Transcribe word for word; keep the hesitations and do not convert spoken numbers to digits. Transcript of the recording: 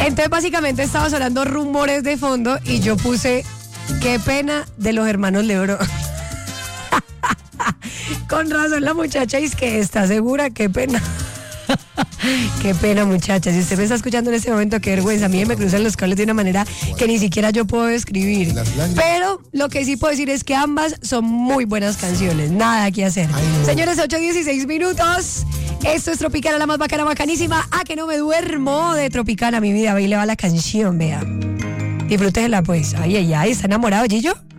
Entonces básicamente estaba sonando Rumores de fondo y yo puse qué pena de los hermanos Lebron. Con razón la muchacha es que está segura, qué pena. Qué pena, muchacha. Si usted me está escuchando en este momento, qué vergüenza. A mí me cruzan los cables de una manera que ni siquiera yo puedo describir. Pero lo que sí puedo decir es que ambas son muy buenas canciones. Nada que hacer. Ay, no. Señores, ocho dieciséis minutos. Esto es Tropicana, la más bacana, bacanísima. A que no me duermo de Tropicana, mi vida. Ahí le va la canción, vea. Disfrútela, pues. Ay, ay, ay. ¿Está enamorado, Gillo?